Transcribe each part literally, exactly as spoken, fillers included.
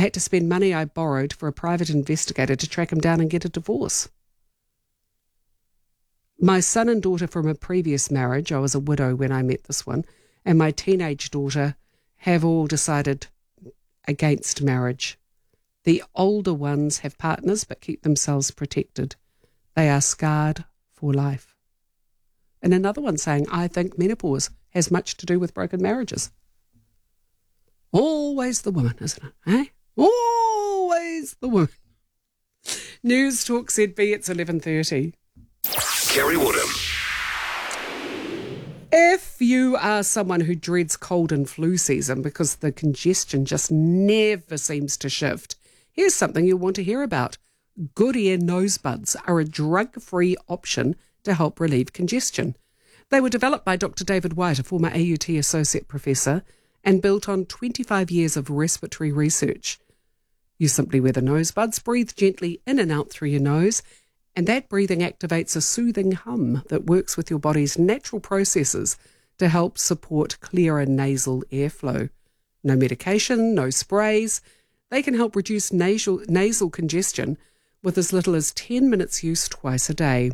had to spend money I borrowed for a private investigator to track him down and get a divorce. My son and daughter from a previous marriage, I was a widow when I met this one, and my teenage daughter have all decided against marriage. The older ones have partners but keep themselves protected. They are scarred for life. And another one saying, I think menopause has much to do with broken marriages. Always the woman, isn't it? Eh? Always the woman. News Talk Z B, it's eleven thirty. Kerry Woodham. If you are someone who dreads cold and flu season because the congestion just never seems to shift, here's something you'll want to hear about. Good Air nose buds are a drug-free option to help relieve congestion. They were developed by Doctor David White, a former A U T Associate Professor, and built on twenty-five years of respiratory research. You simply wear the nose buds, breathe gently in and out through your nose, and that breathing activates a soothing hum that works with your body's natural processes to help support clearer nasal airflow. No medication, no sprays. They can help reduce nasal, nasal congestion with as little as ten minutes use twice a day.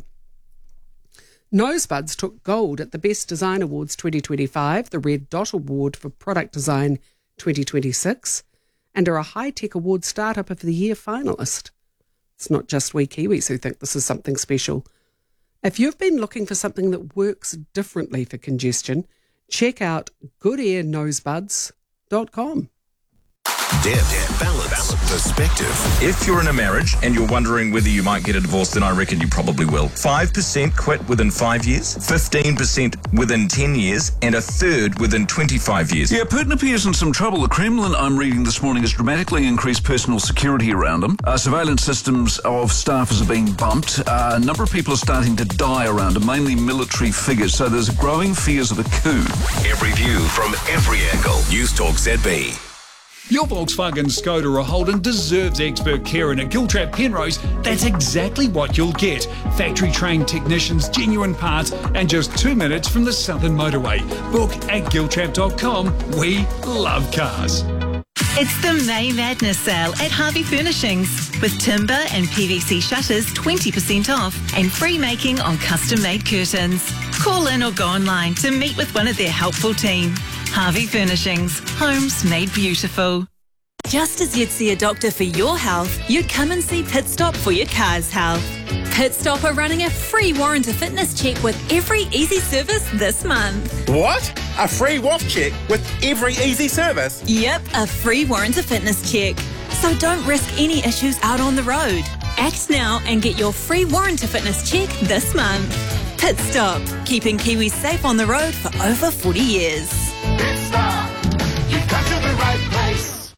Nosebuds took gold at the Best Design Awards twenty twenty-five, the Red Dot Award for Product Design twenty twenty-six, and are a High-Tech Award Startup of the Year finalist. It's not just we Kiwis who think this is something special. If you've been looking for something that works differently for congestion, check out good air nosebuds dot com. Depth, balance, perspective. If you're in a marriage and you're wondering whether you might get a divorce, then I reckon you probably will. five percent quit within five years, fifteen percent within ten years, and a third within twenty-five years. Yeah, Putin appears in some trouble. The Kremlin, I'm reading this morning, has dramatically increased personal security around him. Uh, surveillance systems of staffers are being bumped. Uh, a number of people are starting to die around him, mainly military figures. So there's growing fears of a coup. Every view from every angle. News Talk Z B. Your Volkswagen, Skoda or Holden deserves expert care, and at Giltrap Penrose, that's exactly what you'll get. Factory-trained technicians, genuine parts, and just two minutes from the Southern Motorway. Book at giltrap dot com. We love cars. It's the May Madness sale at Harvey Furnishings. With timber and P V C shutters twenty percent off and free making on custom-made curtains. Call in or go online to meet with one of their helpful team. Harvey Furnishings. Homes made beautiful. Just as you'd see a doctor for your health, you'd come and see Pit Stop for your car's health. Pit Stop are running a free warranty fitness check with every easy service this month. What? A free W A F check with every easy service? Yep, a free warranty fitness check. So don't risk any issues out on the road. Act now and get your free warranty fitness check this month. Pit Stop, keeping Kiwis safe on the road for over forty years. Pit Stop, you've got to the right place.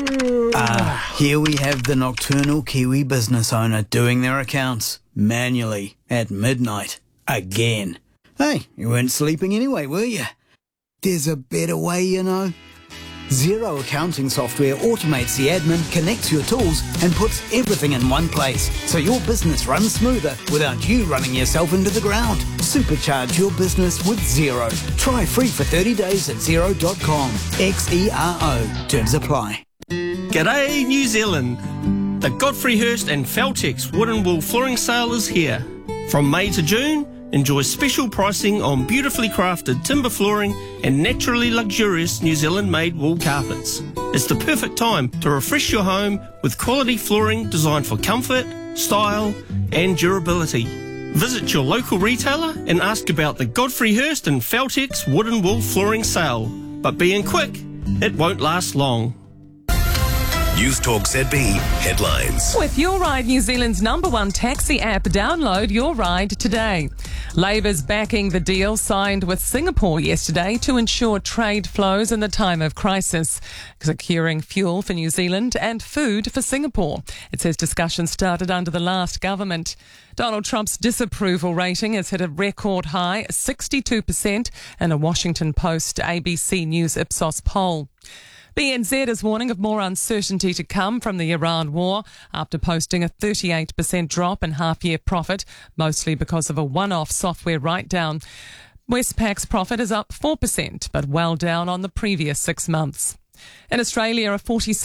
Ah, here we have the nocturnal Kiwi business owner doing their accounts manually at midnight again. Hey, you weren't sleeping anyway, were you? There's a better way, you know. Xero accounting software automates the admin, connects your tools, and puts everything in one place, so your business runs smoother without you running yourself into the ground. Supercharge your business with Xero. Try free for thirty days at xero dot com. X E R O. Terms apply. G'day, New Zealand. The Godfrey Hirst and Feltex Wood and Wool Flooring Sale is here. From May to June, enjoy special pricing on beautifully crafted timber flooring and naturally luxurious New Zealand-made wool carpets. It's the perfect time to refresh your home with quality flooring designed for comfort, style and durability. Visit your local retailer and ask about the Godfrey Hirst and Feltex Wood and Wool Flooring Sale. But being quick, it won't last long. News Talk Z B headlines. With Your Ride, New Zealand's number one taxi app, download Your Ride today. Labor's backing the deal signed with Singapore yesterday to ensure trade flows in the time of crisis, securing fuel for New Zealand and food for Singapore. It says discussions started under the last government. Donald Trump's disapproval rating has hit a record high, sixty-two percent, in a Washington Post A B C News Ipsos poll. B N Z is warning of more uncertainty to come from the Iran war after posting a thirty-eight percent drop in half-year profit, mostly because of a one-off software write-down. Westpac's profit is up four percent, but well down on the previous six months. In Australia, a forty